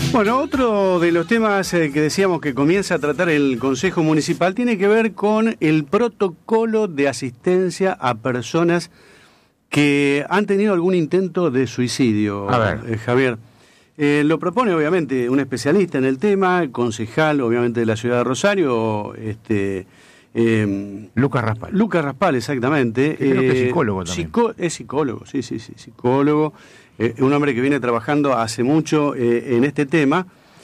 Bueno, otro de los temas que decíamos que comienza a tratar el Consejo Municipal tiene que ver con el protocolo de asistencia a personas que han tenido algún intento de suicidio. A ver. Javier. Lo propone obviamente un especialista en el tema, concejal obviamente de la ciudad de Rosario, Lucas Raspal. Lucas Raspal, exactamente. Que creo que es psicólogo también. Es psicólogo, sí, psicólogo. Un hombre que viene trabajando hace mucho en este tema.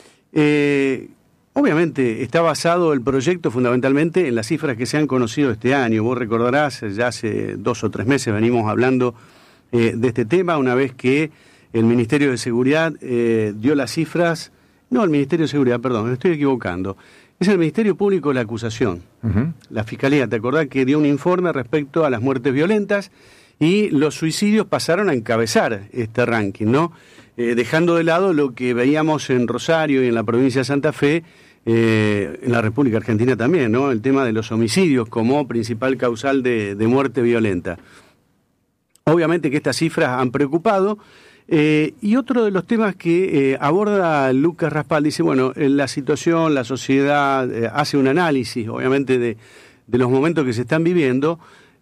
Obviamente está basado el proyecto fundamentalmente en las cifras que se han conocido este año. Vos recordarás, ya hace 2 o 3 meses venimos hablando de este tema, una vez que el Ministerio de Seguridad dio las cifras. No, el Ministerio de Seguridad, perdón, me estoy equivocando. Es el Ministerio Público de la Acusación. Uh-huh. La Fiscalía, ¿te acordás que dio un informe respecto a las muertes violentas? Y los suicidios pasaron a encabezar este ranking, ¿no? Dejando de lado lo que veíamos en Rosario y en la provincia de Santa Fe, en la República Argentina también, ¿no? El tema de los homicidios como principal causal de muerte violenta. Obviamente que estas cifras han preocupado. Y otro de los temas que aborda Lucas Raspal, dice, bueno, la situación, la sociedad hace un análisis, obviamente, de los momentos que se están viviendo,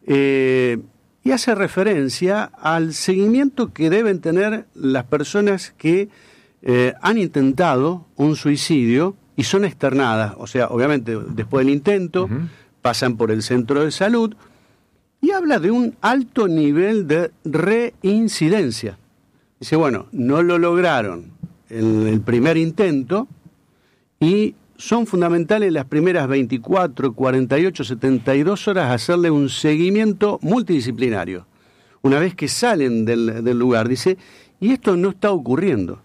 y hace referencia al seguimiento que deben tener las personas que han intentado un suicidio y son externadas, o sea, obviamente después del intento, uh-huh, pasan por el centro de salud, y habla de un alto nivel de reincidencia. Dice, bueno, no lo lograron en el primer intento y son fundamentales las primeras 24, 48, 72 horas hacerle un seguimiento multidisciplinario. Una vez que salen del lugar, dice, y esto no está ocurriendo.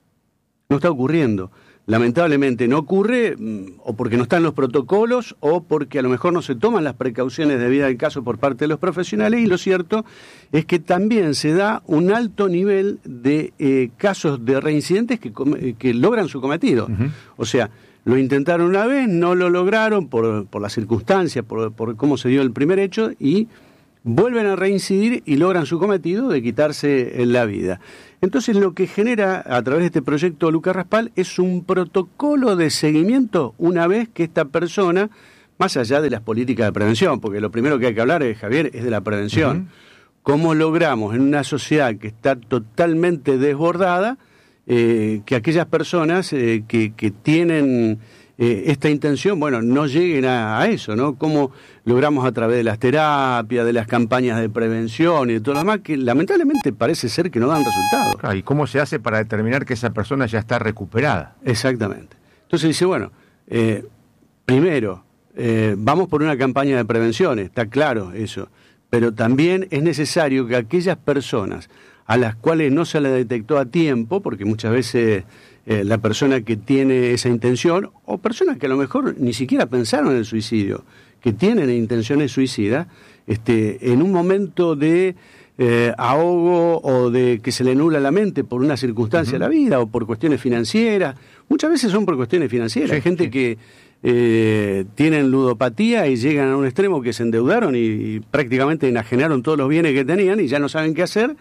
No está ocurriendo. Lamentablemente no ocurre o porque no están los protocolos o porque a lo mejor no se toman las precauciones debidas al caso por parte de los profesionales, y lo cierto es que también se da un alto nivel de casos de reincidentes que logran su cometido. Uh-huh. O sea, lo intentaron una vez, no lo lograron por las circunstancias, por cómo se dio el primer hecho, y vuelven a reincidir y logran su cometido de quitarse la vida. Entonces lo que genera a través de este proyecto Lucas Raspal es un protocolo de seguimiento una vez que esta persona, más allá de las políticas de prevención, porque lo primero que hay que hablar, Javier, es de la prevención. Uh-huh. ¿Cómo logramos en una sociedad que está totalmente desbordada que aquellas personas que tienen esta intención, bueno, no lleguen a eso, ¿no? ¿Cómo logramos a través de las terapias, de las campañas de prevención y de todo lo demás, que lamentablemente parece ser que no dan resultados? Claro, ¿y cómo se hace para determinar que esa persona ya está recuperada? Exactamente. Entonces dice, bueno, primero, vamos por una campaña de prevención, está claro eso, pero también es necesario que aquellas personas a las cuales no se le detectó a tiempo, porque muchas veces la persona que tiene esa intención, o personas que a lo mejor ni siquiera pensaron en el suicidio, que tienen intenciones suicidas, en un momento de ahogo o de que se le nubla la mente por una circunstancia uh-huh, de la vida o por cuestiones financieras, muchas veces son por cuestiones financieras. Sí, hay gente que tienen ludopatía y llegan a un extremo que se endeudaron y prácticamente enajenaron todos los bienes que tenían y ya no saben qué hacer,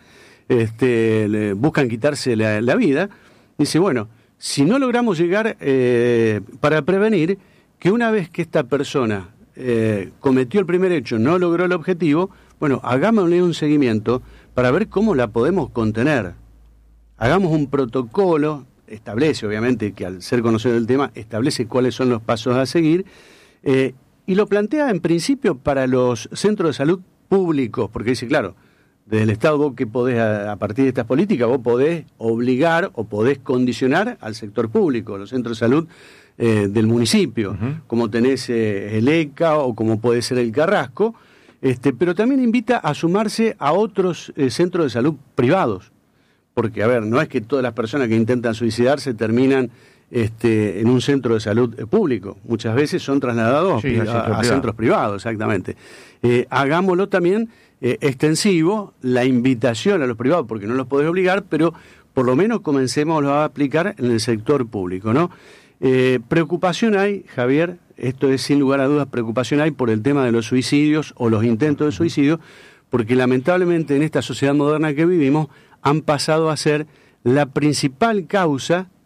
buscan quitarse la vida. Dice, bueno, si no logramos llegar para prevenir que una vez que esta persona cometió el primer hecho, no logró el objetivo, bueno, hagámosle un seguimiento para ver cómo la podemos contener. Hagamos un protocolo, establece obviamente que al ser conocido el tema, establece cuáles son los pasos a seguir, y lo plantea en principio para los centros de salud públicos, porque dice, claro, desde el Estado vos que podés, a partir de estas políticas, vos podés obligar o podés condicionar al sector público, los centros de salud del municipio, uh-huh, como tenés el ECA o como puede ser el Carrasco, pero también invita a sumarse a otros centros de salud privados, porque, a ver, no es que todas las personas que intentan suicidarse terminan en un centro de salud público, muchas veces son trasladados a centros privados, exactamente. Hagámoslo también extensivo, la invitación a los privados, porque no los podés obligar, pero por lo menos comencemos a aplicar en el sector público, ¿no? Preocupación hay, Javier, esto es sin lugar a dudas, preocupación hay por el tema de los suicidios o los intentos de suicidio, porque lamentablemente en esta sociedad moderna que vivimos han pasado a ser la principal causa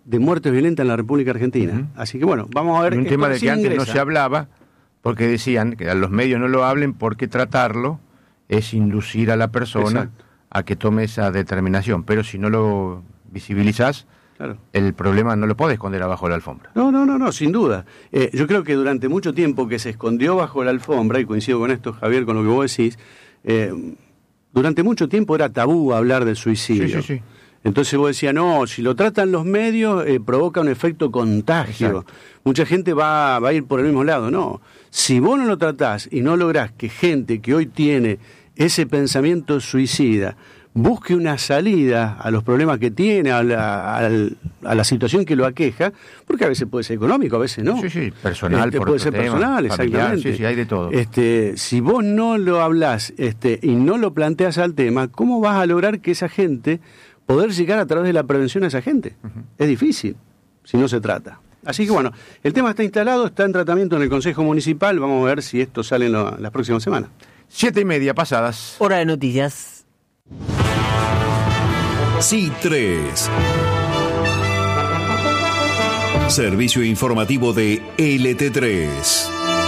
de muertes violentas en la República Argentina. Uh-huh. Así que bueno, vamos a ver. Un tema de sí que antes ingresa. no se hablaba, porque decían que a los medios no lo hablen porque tratarlo es inducir a la persona Exacto. a que tome esa determinación. Pero si no lo visibilizás, Claro. el problema no lo podés esconder abajo de la alfombra. No, sin duda. Yo creo que durante mucho tiempo que se escondió bajo la alfombra, y coincido con esto, Javier, con lo que vos decís, durante mucho tiempo era tabú hablar del suicidio. Sí. Entonces vos decías, no, si lo tratan los medios, provoca un efecto contagio. Exacto. Mucha gente va a ir por el mismo lado. No, si vos no lo tratás y no lográs que gente que hoy tiene ese pensamiento suicida busque una salida a los problemas que tiene, a la situación que lo aqueja, porque a veces puede ser económico, a veces no. Sí, personal, por puede otro ser tema, personal, familiar, exactamente. sí, hay de todo. Si vos no lo hablás y no lo planteas al tema, ¿cómo vas a lograr que esa gente, poder llegar a través de la prevención a esa gente? Uh-huh. Es difícil, si no se trata. Así que bueno, el tema está instalado, está en tratamiento en el Consejo Municipal, vamos a ver si esto sale en las próximas semanas. 7:30 pasadas. Hora de noticias. C3. Servicio informativo de LT3.